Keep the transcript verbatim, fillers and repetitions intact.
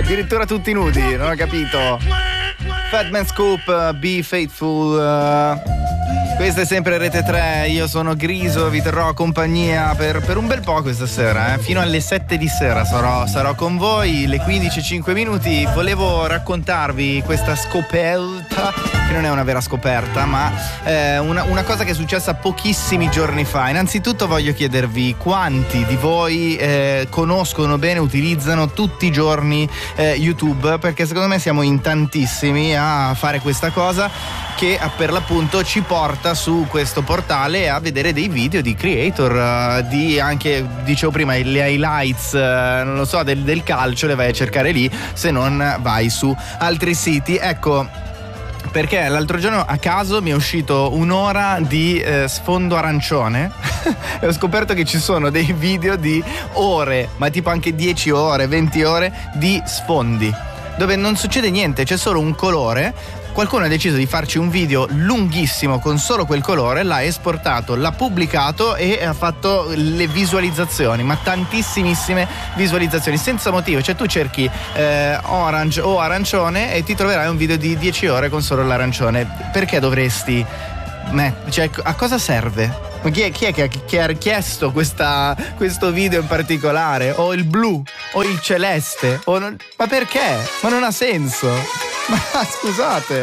addirittura tutti nudi, non ho capito. Fatman Scoop, Be Faithful. uh, Questa è sempre Rete tre, io sono Griso, vi terrò compagnia per, per un bel po' questa sera, eh? Fino alle sette di sera sarò, sarò con voi, le quindici e cinque minuti. Volevo raccontarvi questa scoperta, che non è una vera scoperta, ma eh, una, una cosa che è successa pochissimi giorni fa. Innanzitutto voglio chiedervi quanti di voi eh, conoscono bene, utilizzano tutti i giorni eh, YouTube, perché secondo me siamo in tantissimi a fare questa cosa che per l'appunto ci porta su questo portale a vedere dei video di creator, uh, di anche, dicevo prima, le highlights, uh, non lo so, del, del calcio, le vai a cercare lì, se non vai su altri siti. Ecco perché l'altro giorno a caso mi è uscito un'ora di eh, sfondo arancione e ho scoperto che ci sono dei video di ore, ma tipo anche dieci ore, venti ore di sfondi, dove non succede niente, c'è solo un colore. Qualcuno ha deciso di farci un video lunghissimo con solo quel colore, l'ha esportato, l'ha pubblicato e ha fatto le visualizzazioni, ma tantissimissime visualizzazioni senza motivo. Cioè tu cerchi eh, orange o arancione e ti troverai un video di dieci ore con solo l'arancione. Perché dovresti? Beh, cioè, a cosa serve? Ma chi è, chi è che, che ha richiesto questa, questo video in particolare? O il blu? O il celeste? O non, ma perché? Ma non ha senso. Ma scusate.